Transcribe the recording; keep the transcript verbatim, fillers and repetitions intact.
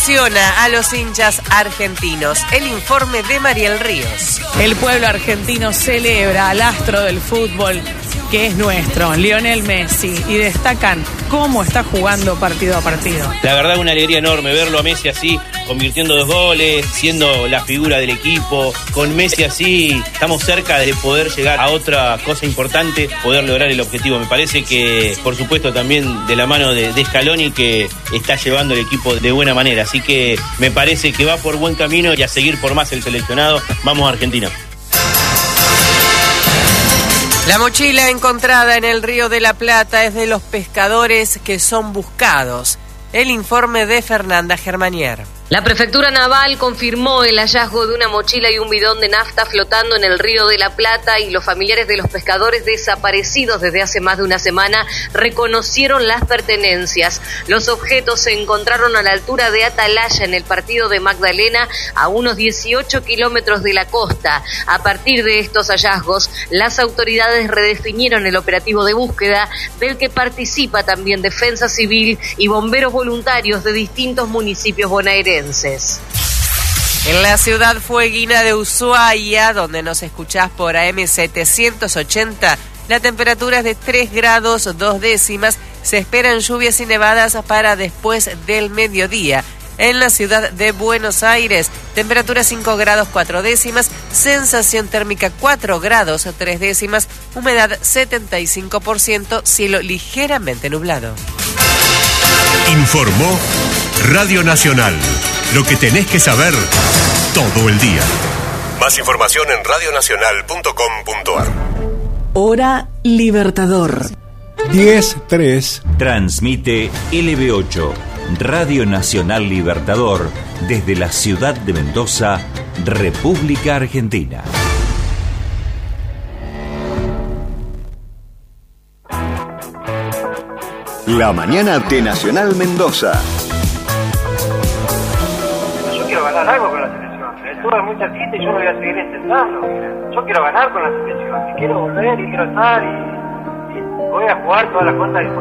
emociona a los hinchas argentinos. El informe de Mariel Ríos. El pueblo argentino celebra al astro del fútbol que es nuestro, Lionel Messi, y destacan cómo está jugando partido a partido. La verdad, una alegría enorme verlo a Messi así, convirtiendo dos goles, siendo la figura del equipo. Con Messi así, estamos cerca de poder llegar a otra cosa importante, poder lograr el objetivo. Me parece que, por supuesto, también de la mano de, de Scaloni, que está llevando el equipo de buena manera. Así que me parece que va por buen camino y a seguir por más el seleccionado. Vamos a Argentina. La mochila encontrada en el Río de la Plata es de los pescadores que son buscados. El informe de Fernanda Germanier. La Prefectura Naval confirmó el hallazgo de una mochila y un bidón de nafta flotando en el Río de la Plata, y los familiares de los pescadores desaparecidos desde hace más de una semana reconocieron las pertenencias. Los objetos se encontraron a la altura de Atalaya, en el partido de Magdalena, a unos dieciocho kilómetros de la costa. A partir de estos hallazgos, las autoridades redefinieron el operativo de búsqueda, del que participa también Defensa Civil y bomberos voluntarios de distintos municipios bonaerenses. En la ciudad fueguina de Ushuaia, donde nos escuchás por A M setecientos ochenta, la temperatura es de tres grados dos décimas. Se esperan lluvias y nevadas para después del mediodía. En la ciudad de Buenos Aires, temperatura cinco grados cuatro décimas, sensación térmica cuatro grados tres décimas, humedad setenta y cinco por ciento, cielo ligeramente nublado. Informó Radio Nacional. Lo que tenés que saber todo el día. Más información en radio nacional punto com punto a r. Hora Libertador. diez tres. Transmite L B ocho, Radio Nacional Libertador, desde la ciudad de Mendoza, República Argentina. La mañana de Nacional Mendoza. Yo quiero ganar algo con la selección. Estuve muy cerquita y yo lo voy a seguir intentando. Yo quiero ganar con la selección. Y quiero volver y quiero estar y, y voy a jugar todas las cosas disponibles.